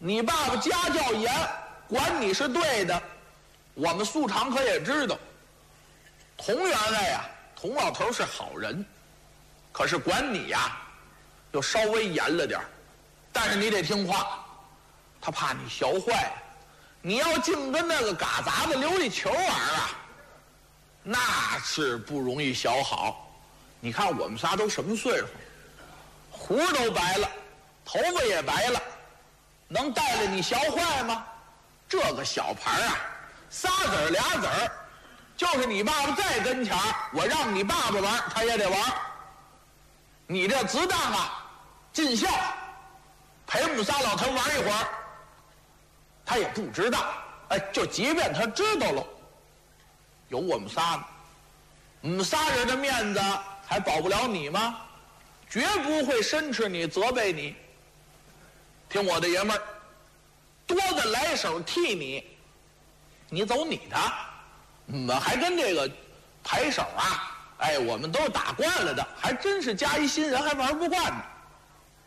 你爸爸家教严，管你是对的。我们素常可也知道，童员外呀，童老头是好人，可是管你呀，又稍微严了点儿。但是你得听话，他怕你学坏。你要净跟那个嘎杂的琉璃球玩啊，那是不容易学好。你看我们仨都什么岁数，胡都白了，头发也白了，能带着你学坏吗？这个小牌啊，仨子儿俩子儿，就是你爸爸在跟前儿，我让你爸爸玩，他也得玩。你这子当啊，尽孝，陪我们仨老头玩一会儿，他也不知道。哎，就即便他知道了，有我们仨呢，我们仨人的面子还保不了你吗？绝不会申斥你责备你。听我的爷们儿，多的来手替你，你走你的。我们还跟这个牌手啊，哎，我们都是打惯了的，还真是加一新人还玩不惯呢。